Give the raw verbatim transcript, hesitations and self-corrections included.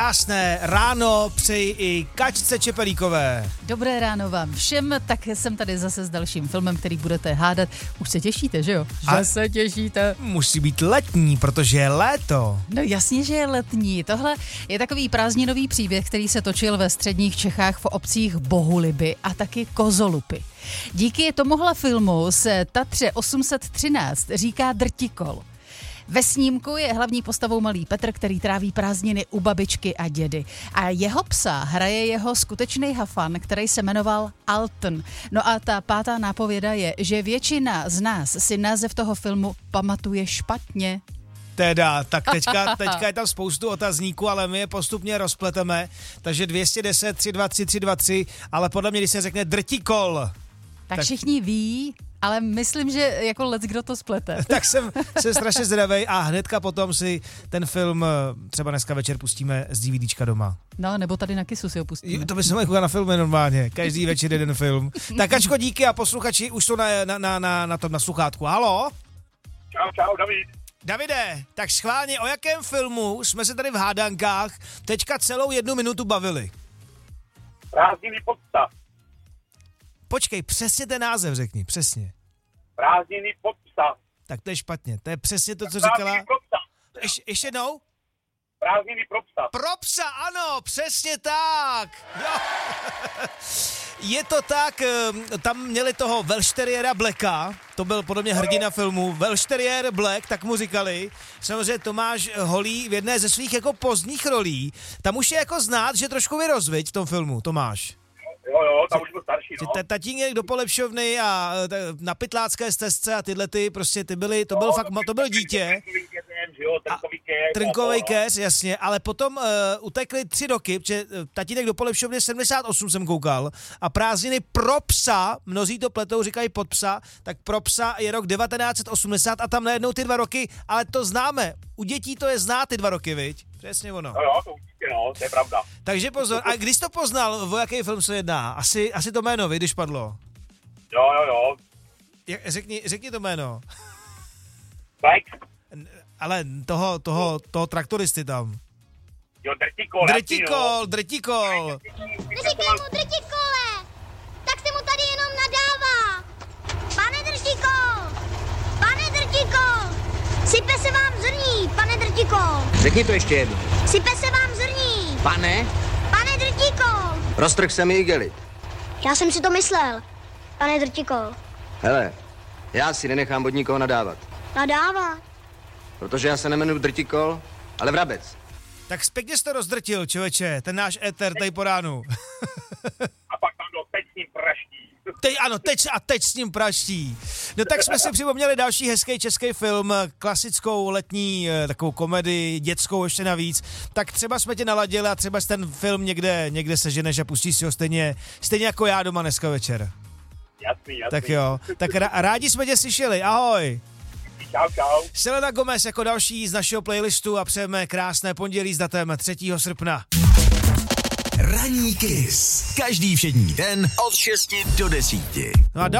Krásné ráno přeji i Kačce Čepelíkové. Dobré ráno vám všem, tak jsem tady zase s dalším filmem, který budete hádat. Už se těšíte, že jo? Že A se těšíte. Musí být letní, protože je léto. No jasně, že je letní. Tohle je takový prázdninový příběh, který se točil ve středních Čechách v obcích Bohuliby a taky Kozolupy. Díky tomuhle filmu se Tatře osm set třináct říká Drtikol. Ve snímku je hlavní postavou malý Petr, který tráví prázdniny u babičky a dědy. A jeho psa hraje jeho skutečný hafan, který se jmenoval Alton. No a ta pátá nápověda je, že většina z nás si název toho filmu pamatuje špatně. Teda, tak teďka, teďka je tam spoustu otazníků, ale my je postupně rozpleteme. Takže dvě stě deset, tři dva tři, tři dva tři, ale podle mě, když se řekne Drtikol, Tak, Tak- všichni ví, ale myslím, že jako lec, kdo to splete. tak jsem, jsem strašně zdravej a hnedka potom si ten film třeba dneska večer pustíme z DVDčka doma. No, nebo tady na Kisu si ho pustíme. Jo, to by se mohli koukat na filmy normálně, každý večer jeden film. Tak Ačko, díky a posluchači už jsou na, na, na, na, na tom na sluchátku. Halo? Čau, čau, David. Davide, tak schválně, o jakém filmu jsme se tady v hádankách teďka celou jednu minutu bavili? Prázdniny pod psa. Počkej, přesně ten název řekni, přesně. Prázdniny pod psa. Tak to je špatně, to je přesně to, co říkala. Prázdniny pro psa. Ješ, ještě jednou? Prázdniny pro psa. Pro psa, ano, přesně tak. Jo. Je to tak, tam měli toho Welšteriéra Blacka, to byl podobně hrdina filmu, Welšteriér Black, tak mu říkali. Samozřejmě Tomáš Holý v jedné ze svých jako pozdních rolí, tam už je jako znát, že trošku vyrostl, viď, v tom filmu, Tomáš. Jo, jo, tam už byl starší, no. Ta- Tatínek do Polepšovny a ta- na Pytlácké stezce a tyhle ty, prostě ty byly, to byl No, fakt, to byl dítě. Trnkový keř. Trnkovej keř, jasně, ale potom uh, utekli tři roky, protože uh, tatínek do Polepšovny sedmdesát osm jsem koukal a prázdniny pro psa, mnozí to pletou, říkají pod psa, tak pro psa je rok devatenáct set osmdesát a tam najednou ty dva roky, ale to známe, u dětí to je znát ty dva roky, viď? Přesně ono. No jo, to určitě, no, to je pravda. Takže pozor, a když jsi to poznal, o jaký film se jedná? Asi, asi to jméno, viď, když padlo. Jo, jo, jo. Jak, řekni, řekni to jméno. Black. Ale toho, toho, toho traktoristy tam. Jo, drtikol. Drtikol, drtikol. Neříkej mu drtikole, tak se mu tady jenom nadává. Pane drtikol, pane drtikol, sype se vám zrní, pane drtikol. Řekni to ještě jednou. Sype se vám zrní, Pane, pane drtikol. roztrh se mi igelit. Já jsem si to myslel, pane drtikol. Hele, já si nenechám od nikoho nadávat. Nadává. Protože já se nemenuji Drtikol, ale Vrabec. Tak pěkně jsi to rozdrtil, člověče, ten náš éter tady po ránu. A pak tam do teď s ním praští. Teď, ano, teď a teď s ním praští. No tak jsme si připomněli další hezký český film, klasickou letní eh, takovou komedii, dětskou ještě navíc. Tak třeba jsme tě naladili a třeba ten film někde, někde seženeš a pustíš si ho stejně, stejně jako já doma dneska večer. Jasný, jasný. Tak jo, tak ra- rádi jsme tě slyšeli, ahoj. Čau, čau. Selena Gomez jako další z našeho playlistu a přejeme krásné pondělí s datem třetího srpna. Ranní Kiss. Každý všední den od šesti do desíti. No a